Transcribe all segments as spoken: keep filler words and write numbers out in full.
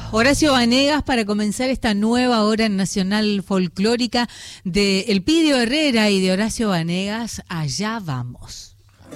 Horacio Vanegas para comenzar esta nueva hora nacional folclórica de Elpidio Herrera y de Horacio Vanegas. Allá vamos.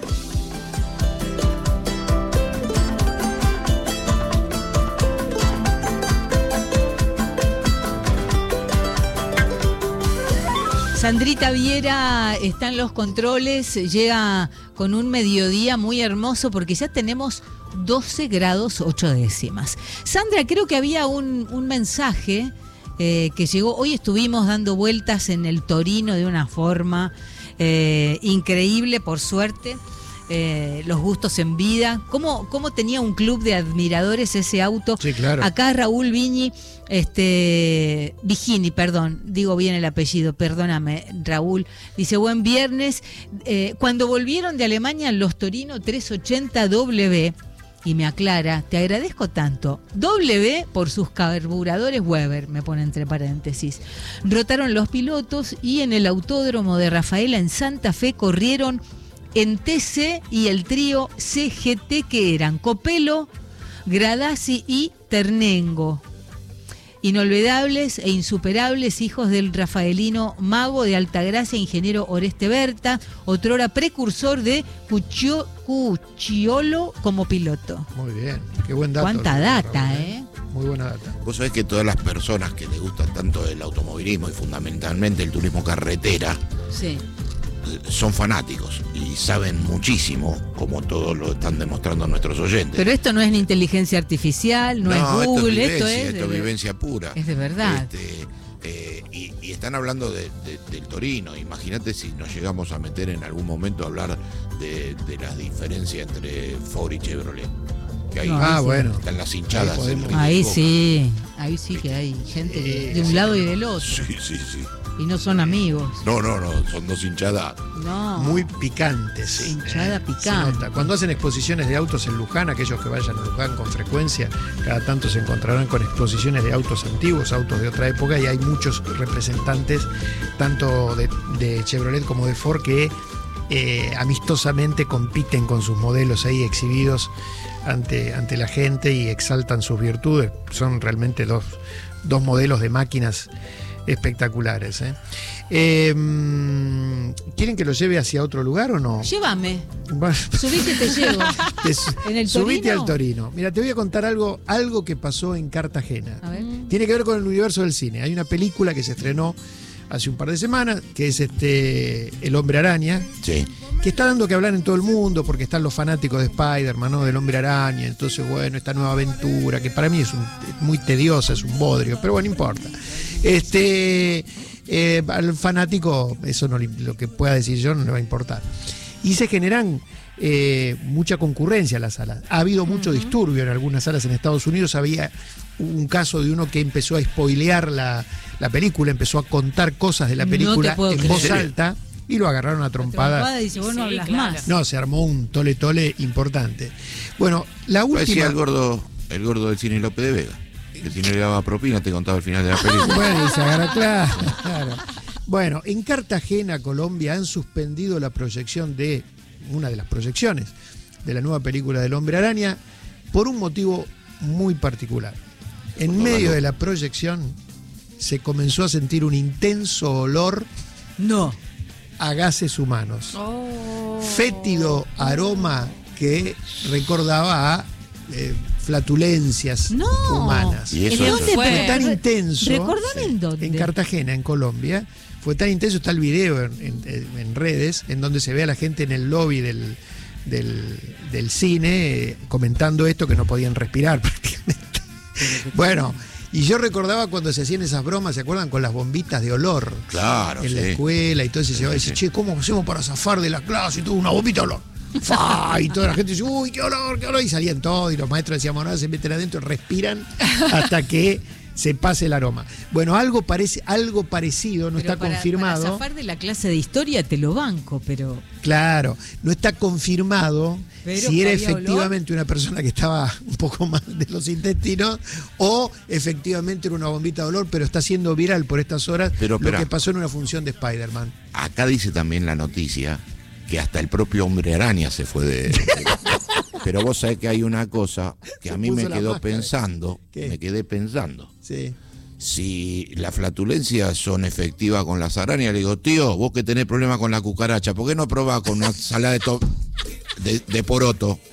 Sandrita Viera está en los controles, llega con un mediodía muy hermoso porque ya tenemos doce grados ocho décimas. Sandra, creo que había un, un mensaje eh, que llegó, hoy estuvimos dando vueltas en el Torino de una forma eh, increíble, por suerte. Eh, los gustos en vida, ¿Cómo, cómo tenía un club de admiradores ese auto? Sí, claro. Acá Raúl Viñi, este, Vigini, perdón, digo bien el apellido, perdóname Raúl, dice buen viernes, eh, cuando volvieron de Alemania los Torino trescientos ochenta W, y me aclara, te agradezco tanto, W por sus carburadores Weber, me pone entre paréntesis, rotaron los pilotos y en el autódromo de Rafaela en Santa Fe corrieron en T C y el trío C G T que eran Copelo, Gradasi y Ternengo. Inolvidables e insuperables hijos del rafaelino mago de Altagracia, ingeniero Oreste Berta, otrora precursor de Cuccio, Cucciolo como piloto. Muy bien, qué buen dato. Cuánta data, Raúl, ¿eh? Muy buena data. Vos sabés que todas las personas que les gustan tanto el automovilismo y fundamentalmente el turismo carretera, sí, son fanáticos y saben muchísimo, como todos lo están demostrando nuestros oyentes. Pero esto no es ni inteligencia artificial, no, no es Google, esto es vivencia, esto es... esto es de, vivencia pura. Es de verdad. Este, eh, y, y están hablando de, de, del Torino. Imagínate si nos llegamos a meter en algún momento a hablar de, de las diferencias entre Ford y Chevrolet. Que ahí No, ah, sí. bueno. Están las hinchadas. Ahí podemos- en Ahí Boca. sí, ahí sí que hay gente de, de un lado y del otro. Sí, sí, sí. Y no son amigos. No, no, no, son dos hinchadas. No. Muy picantes. sí. Hinchada Eh, picante. se nota. Cuando hacen exposiciones de autos en Luján, aquellos que vayan a Luján con frecuencia, cada tanto se encontrarán con exposiciones de autos antiguos, autos de otra época, y hay muchos representantes, tanto de, de Chevrolet como de Ford, que eh, amistosamente compiten con sus modelos ahí exhibidos ante, ante la gente y exaltan sus virtudes. Son realmente dos, dos modelos de máquinas espectaculares. ¿eh? Eh, ¿Quieren que lo lleve hacia otro lugar o no? Llévame. Bueno, Subite y te llevo. te su- ¿En el subite Torino? al Torino. Mira, te voy a contar algo, algo que pasó en Cartagena. A ver. Tiene que ver con el universo del cine. Hay una película que se estrenó hace un par de semanas, que es este El Hombre Araña, Sí. que está dando que hablar en todo el mundo porque están los fanáticos de Spider-Man, ¿no? Del Hombre Araña. Entonces, bueno, esta nueva aventura, que para mí es, un, es muy tediosa, es un bodrio, pero bueno, no importa. Este, eh, al fanático, eso no le- lo que pueda decir yo no le va a importar. Y se generan eh, mucha concurrencia en las salas. Ha habido mucho disturbio en algunas salas en Estados Unidos. Había un caso de uno que empezó a spoilear la, la película, empezó a contar cosas de la No te película puedo en creer. voz alta y lo agarraron a trompadas. Trompada dice, vos no Sí, hablas claro. más. No, se armó un tole tole importante. Bueno, la Parecía última. el gordo, el gordo del cine López de Vega. Que si no le daba propina te contaba el final de la película. Bueno, y se agarra, claro, claro. Bueno, en Cartagena, Colombia, han suspendido la proyección de una de las proyecciones de la nueva película del Hombre Araña por un motivo muy particular. En medio de la proyección se comenzó a sentir un intenso olor No. a gases humanos. Oh. Fétido aroma que recordaba a eh, flatulencias No. humanas. Y eso ¿En es- dónde? Fue Fue tan intenso. Recordame Sí. en dónde. En Cartagena, en Colombia. Fue tan intenso, está el video en, en- en redes, en donde se ve a la gente en el lobby del, del, del cine eh, comentando esto, que no podían respirar prácticamente. Bueno, y yo recordaba cuando se hacían esas bromas, ¿se acuerdan? Con las bombitas de olor. Claro, En la sí. escuela y todo eso. Se va a decir, che, ¿cómo hacemos para zafar de la clase? Y todo, una bombita de olor. ¡Fa! Y toda la gente dice, uy, qué olor, qué olor. Y salían todos, y los maestros decían, bueno, ahora se meten adentro, respiran hasta que se pase el aroma. Bueno, algo parece, algo parecido, no Pero está para- confirmado. Para zafar de la clase de historia te lo banco, pero... Claro, no está confirmado Pero si era que había efectivamente una persona que estaba un poco mal de los intestinos o efectivamente era una bombita de olor, pero está siendo viral por estas horas Pero, lo espera. que pasó en una función de Spider-Man. Acá dice también la noticia que hasta el propio Hombre Araña se fue de... Pero vos sabés que hay una cosa que a mí puso me la quedó máscara. pensando, ¿Qué? me quedé pensando. Sí. Si las flatulencias son efectivas con las arañas, le digo, tío, vos que tenés problemas con la cucaracha, ¿por qué no probás con una salada de, to- de, de poroto?